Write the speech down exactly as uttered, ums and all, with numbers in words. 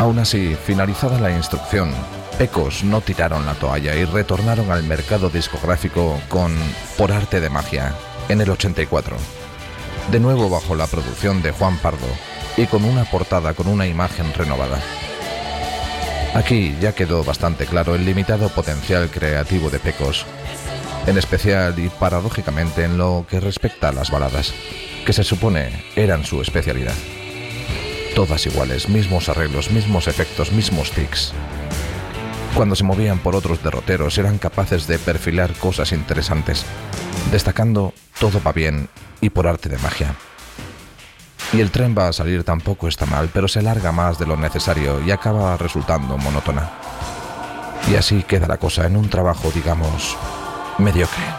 Aún así, finalizada la instrucción, Pecos no tiraron la toalla y retornaron al mercado discográfico con Por arte de magia, en el ochenta y cuatro. De nuevo bajo la producción de Juan Pardo y con una portada con una imagen renovada. Aquí ya quedó bastante claro el limitado potencial creativo de Pecos, en especial y paradójicamente en lo que respecta a las baladas, que se supone eran su especialidad. Todas iguales, mismos arreglos, mismos efectos, mismos tics. Cuando se movían por otros derroteros eran capaces de perfilar cosas interesantes, destacando Todo va bien y Por arte de magia. Y el tren va a salir tampoco está mal, pero se larga más de lo necesario y acaba resultando monótona. Y así queda la cosa en un trabajo, digamos, mediocre.